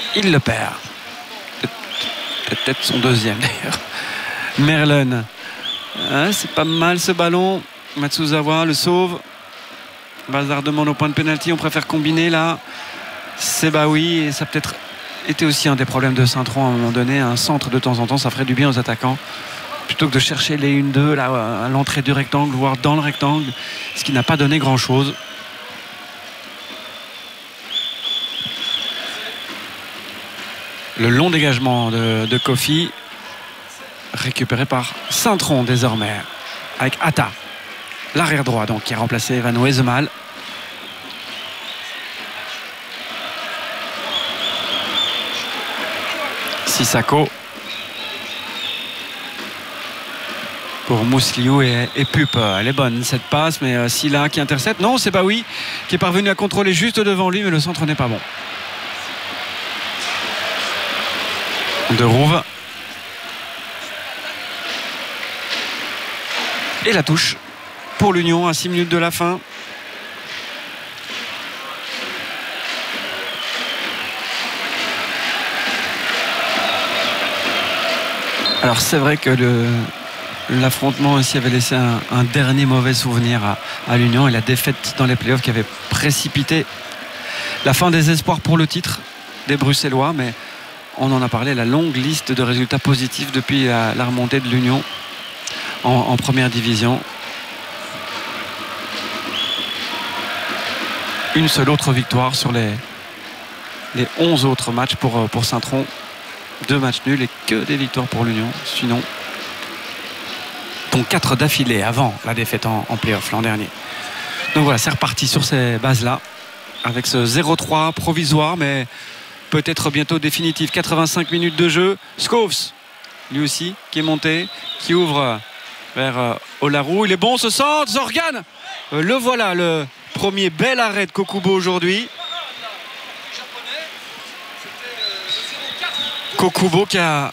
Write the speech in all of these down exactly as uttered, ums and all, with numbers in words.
Il le perd. Peut-être son deuxième d'ailleurs. Merlin. Ah, c'est pas mal ce ballon. Matsuzawa le sauve. Bazar demande au point de pénalty. On préfère combiner là. C'est bah oui. Et ça peut-être été aussi un des problèmes de Saint-Tron à un moment donné. Un centre de temps en temps, ça ferait du bien aux attaquants. Plutôt que de chercher les un deux là, à l'entrée du rectangle, voire dans le rectangle. Ce qui n'a pas donné grand-chose. Le long dégagement de, de Kofi. Récupéré par Saint-Tron désormais. Avec Atta. L'arrière droit donc qui a remplacé Evan Wezemal. Sissako pour Mousliou et, et Pup. Elle est bonne cette passe, mais euh, Silla qui intercepte. Non, c'est Baoui qui est parvenu à contrôler juste devant lui, mais le centre n'est pas bon. De Rouve. Et la touche pour l'Union à six minutes de la fin. Alors c'est vrai que le, l'affrontement aussi avait laissé un, un dernier mauvais souvenir à, à l'Union et la défaite dans les playoffs qui avait précipité la fin des espoirs pour le titre des Bruxellois. Mais on en a parlé, la longue liste de résultats positifs depuis la, la remontée de l'Union en, en première division. Une seule autre victoire sur les, les onze autres matchs pour, pour Saint-Tron. Deux matchs nuls et que des victoires pour l'Union. Sinon, dont quatre d'affilée avant la défaite en, en play-off l'an dernier. Donc voilà, c'est reparti sur ces bases-là. Avec ce zéro trois provisoire, mais peut-être bientôt définitif. quatre-vingt-cinq minutes de jeu. Schoofs, lui aussi, qui est monté, qui ouvre vers euh, Olarou. Il est bon, ce centre. Zorgan, euh, le voilà, le premier bel arrêt de Kokubo aujourd'hui. Kokubo qui a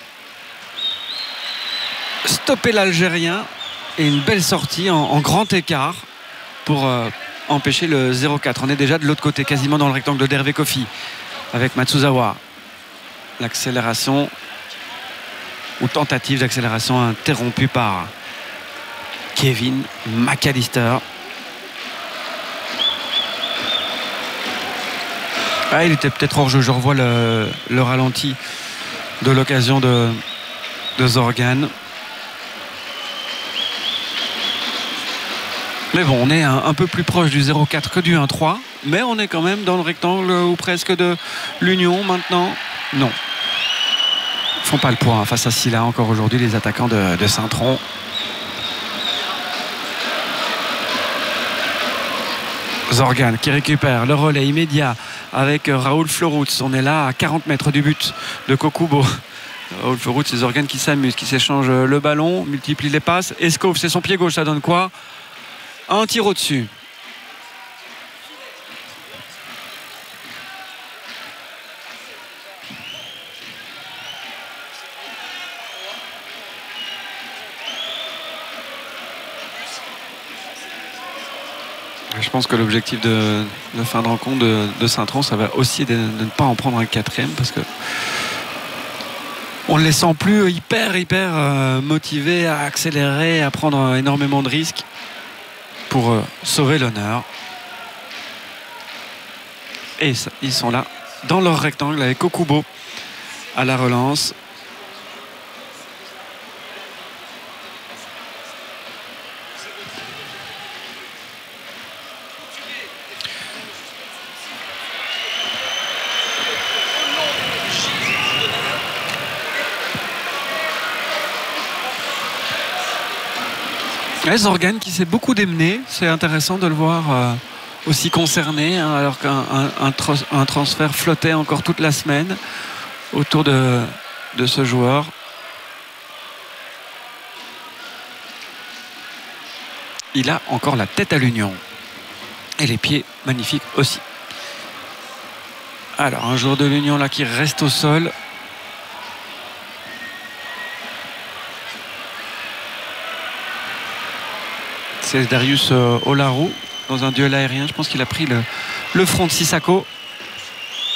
stoppé l'Algérien et une belle sortie en, en grand écart pour euh, empêcher le zéro quatre. On est déjà de l'autre côté, quasiment dans le rectangle d'Hervé Kofi avec Matsuzawa. L'accélération ou tentative d'accélération interrompue par Kevin McAllister. Ah, il était peut-être hors jeu. Je revois le, le ralenti de l'occasion de, de Zorgan. Mais bon, on est un, un peu plus proche du zéro quatre que du un trois. Mais on est quand même dans le rectangle ou presque de l'Union maintenant. Non. Ils ne font pas le point face à Silla encore aujourd'hui, les attaquants de, de Saint-Tron. Zorgan qui récupère le relais immédiat avec Raoul Florutz. On est là à quarante mètres du but de Kokubo. Raoul Florutz et Zorgan qui s'amusent, qui s'échangent le ballon, multiplient les passes. Escove, c'est son pied gauche, ça donne quoi? Un tir au-dessus. Je pense que l'objectif de, de fin de rencontre de, de Saint-Tron, ça va aussi de, de ne pas en prendre un quatrième, parce que on ne les sent plus hyper hyper euh, motivés à accélérer, à prendre énormément de risques pour euh, sauver l'honneur. Et ça, ils sont là dans leur rectangle avec Kokubo à la relance. Zorgan qui s'est beaucoup démené, c'est intéressant de le voir euh, aussi concerné, hein, alors qu'un un, un, un transfert flottait encore toute la semaine autour de, de ce joueur. Il a encore la tête à l'Union et les pieds magnifiques aussi. Alors un joueur de l'Union là qui reste au sol. C'est Darius Olarou dans un duel aérien. Je pense qu'il a pris le, le front de Sissako.